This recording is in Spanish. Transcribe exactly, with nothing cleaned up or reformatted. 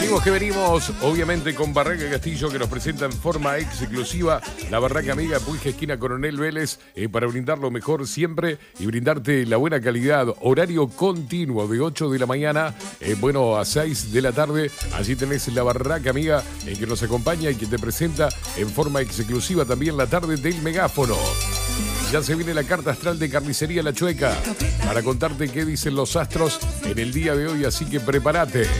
Venimos que venimos, obviamente con Barraca Castillo, que nos presenta en forma exclusiva la Barraca Amiga Puig, esquina Coronel Vélez, eh, para brindar lo mejor siempre y brindarte la buena calidad. Horario continuo de ocho de la mañana, eh, bueno, a seis de la tarde. Allí tenés la Barraca Amiga eh, que nos acompaña y que te presenta en forma exclusiva también la tarde del megáfono. Ya se viene la carta astral de Carnicería La Chueca para contarte qué dicen los astros en el día de hoy, así que prepárate.